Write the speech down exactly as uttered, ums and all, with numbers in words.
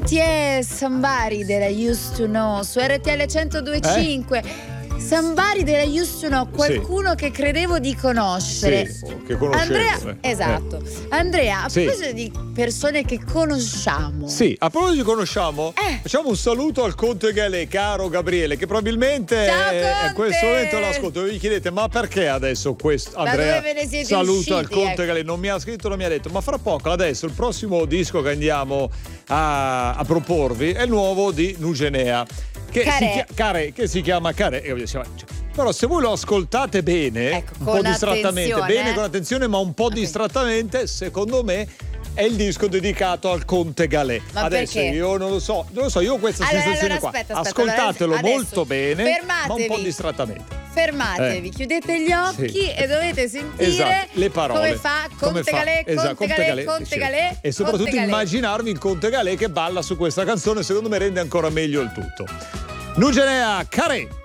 Infatti è Somebody That I Used To Know su R T L centodue e cinque. Eh? Somebody That I Used To Know, qualcuno sì. che credevo di conoscere. Sì, che conoscevo. Andrea, eh. esatto. Andrea, a sì. proposito di persone che conosciamo. Sì, a proposito di conosciamo, eh. facciamo un saluto al Conte Galè, caro Gabriele, che probabilmente Ciao, in questo momento l'ascolto. Vi chiedete, ma perché adesso questo? Andrea, saluto usciti, al Conte ecco. Galè, non mi ha scritto, non mi ha detto, ma fra poco adesso il prossimo disco che andiamo a, a proporvi è il nuovo di Nugenea. Che si, chia- Care, che si chiama Care. Però se voi lo ascoltate bene, ecco, un po' distrattamente, bene eh? con attenzione, ma un po' okay. distrattamente, secondo me è il disco dedicato al Conte Galè. Ma adesso perché? io non lo so, non lo so, io ho questa allora, sensazione allora, qua. Aspetta, aspetta, Ascoltatelo allora, molto bene, fermatevi. ma un po' distrattamente. Fermatevi, eh. chiudete gli occhi sì. e dovete sentire esatto, le parole. Come fa Conte come fa? Galè, Conte, esatto, Conte Galè, Conte sì. Galè. E soprattutto Conte immaginarvi il Conte Galè che balla su questa canzone, secondo me rende ancora meglio il tutto. Nugenea, Care.